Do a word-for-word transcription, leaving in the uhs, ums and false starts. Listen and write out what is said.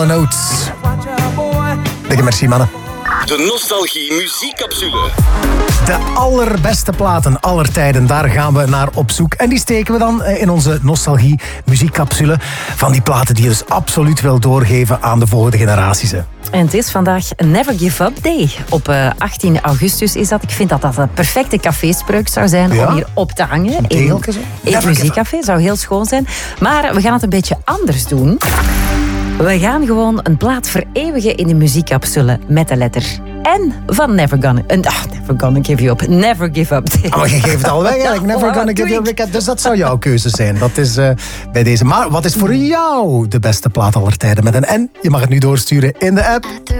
Oates. Dikke merci, mannen. De Nostalgie Muziekcapsule. De allerbeste platen aller tijden, daar gaan we naar op zoek. En die steken we dan in onze Nostalgie Muziekcapsule. Van die platen die je dus absoluut wil doorgeven aan de volgende generaties. Hè. En het is vandaag Never Give Up Day. Op uh, achttien augustus is dat. Ik vind dat dat een perfecte caféspreuk zou zijn ja? om hier op te hangen. Een tegeltje zo. In het muziekcafé, zou heel schoon zijn. Maar we gaan het een beetje anders doen. We gaan gewoon een plaat vereeuwigen in de muziekcapsule met de letter N van Never Gonna... Uh, never Gonna Give You Up. Never Give Up Day. Oh, maar je geeft het al weg eigenlijk. Never Gonna Give You Up. Dus dat zou jouw keuze zijn. Dat is uh, bij deze. Maar wat is voor jou de beste plaat aller tijden met een N? Je mag het nu doorsturen in de app.